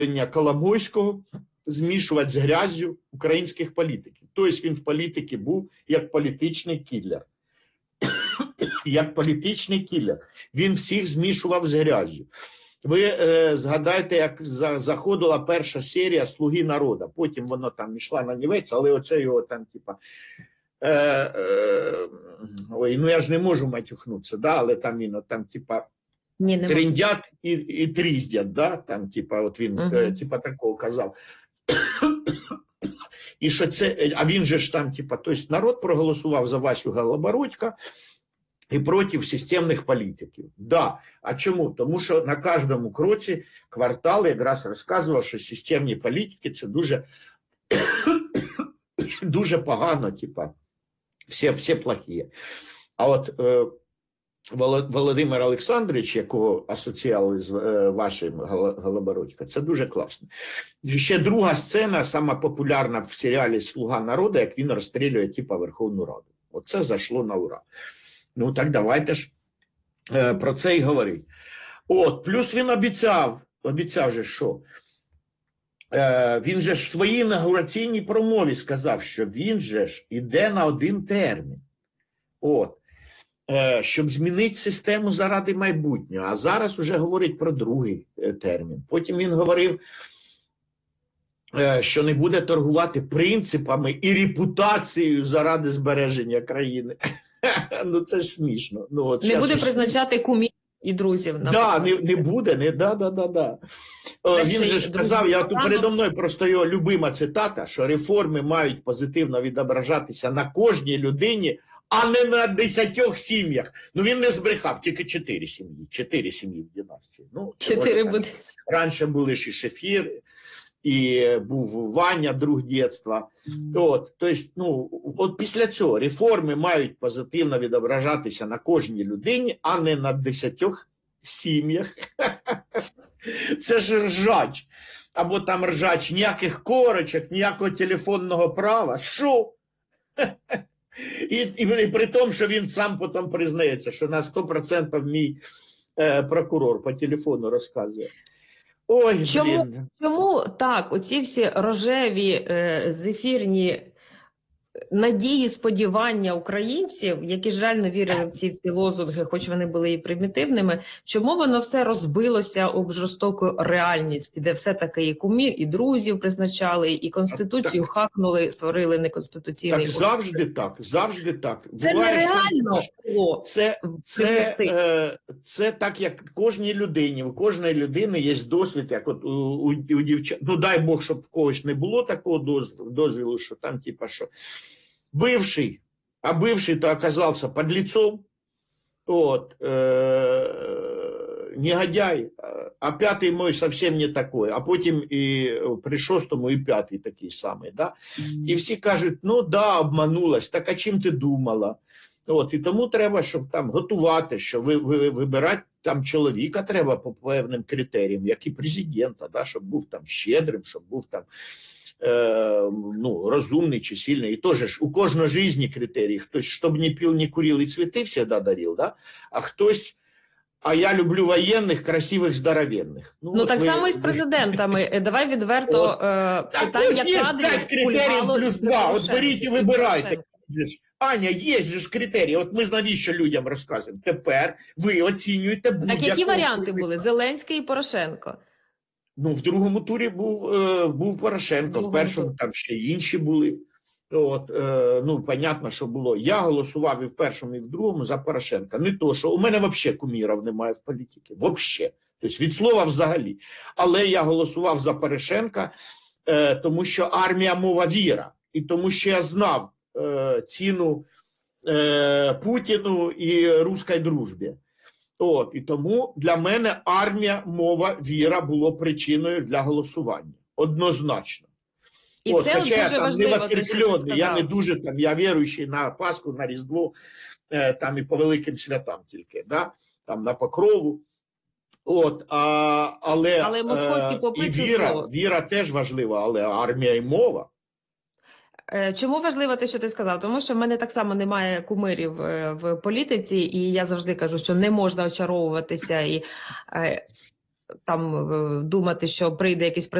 Коломойського змішувати з грязю українських політиків. Тобто він в політиці був як політичний кілер. Як політичний кілер. Він всіх змішував з грязю. Ви згадайте, як заходила перша серія «Слуги народу». Потім воно там йшла на нівець, але оце його там, типа... ой, ну я ж не можу матюхнутися, да? Але там він, там, типа... Тріндять і тріздять, да? Там, типа, от він, типа, такого казав. І що це, а він же ж там, типа, тобто народ проголосував за Васю Голобородька і проти системних політиків. Да. А чому? Тому що на кожному кроці Квартал якраз розказував, що системні політики – це дуже, дуже погано, типа, всі плохі. А от Володимир Олександрович, якого асоціювали з вашим Голобородько, це дуже класно. Ще друга сцена, сама популярна в серіалі «Слуга народу», як він розстрілює типа Верховну Раду. Оце зайшло на ура. Ну так давайте ж про це і говорити. От, плюс він обіцяв же що? Він же ж в своїй інаугураційній промові сказав, що він же ж іде на один термін. От. Щоб змінити систему заради майбутнього. А зараз вже говорить про другий термін. Потім він говорив, що не буде торгувати принципами і репутацією заради збереження країни. Ну це ж смішно. Ну, от не буде призначати кумів і друзів. Да, не буде. Да. Він же ж казав, я тут передо мною просто його любима цитата, що реформи мають позитивно відображатися на кожній людині, а не на 10 сім'ях. Ну він не збрехав, тільки 4 сім'ї. 4 сім'ї в династії. Ну, 4 буде. Раніше були ще Шефір, і був Ваня, друг дитинства. От, тобто, ну, от після цього реформи мають позитивно відображатися на кожній людині, а не на 10 сім'ях. Це ж ржач. Або там ржач, ніяких корочок, ніякого телефонного права. Що? І при тому, що він сам потім признається, що на 100% мій прокурор по телефону розказує. Ой, чому так, оці всі рожеві, зефірні надії, сподівання українців, які ж реально вірили в ці всі лозунги, хоч вони були і примітивними, чому воно все розбилося об жорстоку реальність, де все-таки і кумів, і друзів призначали, і Конституцію хакнули, створили неконституційний... Так, завжди так. Це нереально було. Це так, як кожній людині. У кожної людини є досвід, як от у дівчат. Ну, дай Бог, щоб в когось не було такого дозвілу, що там, типа, що бывший, а бывший-то оказался подлецом, вот, негодяй, а пятый мой совсем не такой, а потім і при шостому і п'ятий такий самий, да? І всі кажуть, ну да, обманулась, так а чим ти думала? От, і тому треба, щоб там готувати, що вибирати там чоловіка треба по певним критеріям, як і президента, да? Щоб був там щедрим, щоб був там ну, розумний чи сильний. І теж у кожного житті критерії. Хтось, щоб не пив, не курив і цвіти всегда дарив, да? А хтось, а я люблю воєнних, красивих, здоровенних. Ну так само і з президентами. Давай відверто питання кадрів. 5 критеріїв плюс 2. От беріть і вибирайте. Аня, є ж критерії. От ми навіщо людям розказуємо? Тепер ви оцінюєте будь-якого. Так які варіанти були? Зеленський і Порошенко. Ну, в другому турі був Порошенко, в першому там ще інші були. От, ну, понятно, що було. Я голосував і в першому, і в другому за Порошенка. Не то, що у мене взагалі кумірів немає в політиці. Взагалі. Тобто від слова взагалі. Але я голосував за Порошенка, тому що армія, мова, віра. І тому що я знав ціну Путіну і руській дружбі. От, і тому для мене армія, мова, віра було причиною для голосування. Однозначно. І от, це хоча я там важливо, не воцерквлений, я не дуже там, я віруючий на Пасху, на Різдво, там і по великим святам тільки, да? Там на Покрову. От, але московські попи і віра теж важлива, але армія і мова. Чому важливо те, що ти сказав? Тому що в мене так само немає кумирів в політиці, і я завжди кажу, що не можна очаровуватися і там думати, що прийде якийсь